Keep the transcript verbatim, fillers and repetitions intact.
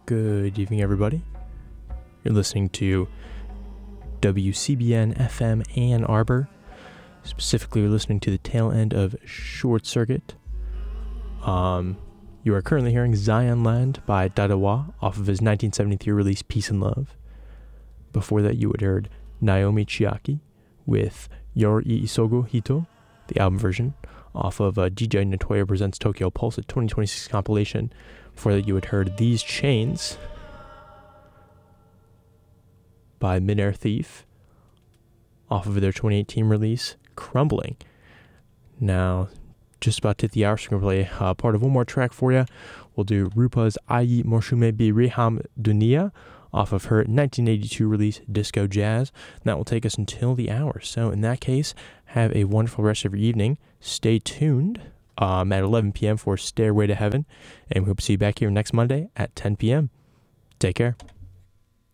Good evening, everybody. You're listening to W C B N F M Ann Arbor. Specifically, you're listening to the tail end of Short Circuit. Um, you are currently hearing Zion Land by Dadawa off of his nineteen seventy-three release Peace and Love. Before that, you had heard Naomi Chiaki with Yori Isogo Hito, the album version, off of uh, D J Natoya Presents Tokyo Pulse, a twenty twenty-six compilation. Before that, you had heard These Chains by Midair Thief off of their twenty eighteen release, Crumbling. Now, just about to hit the hour, so we're going to play uh, part of one more track for you. We'll do Rupa's Ai Moshume Bi Riham Dunia off of her nineteen eighty-two release, Disco Jazz. And that will take us until the hour. So in that case, have a wonderful rest of your evening. Stay tuned um, at eleven p.m. for Stairway to Heaven. And we hope to see you back here next Monday at ten p.m. Take care.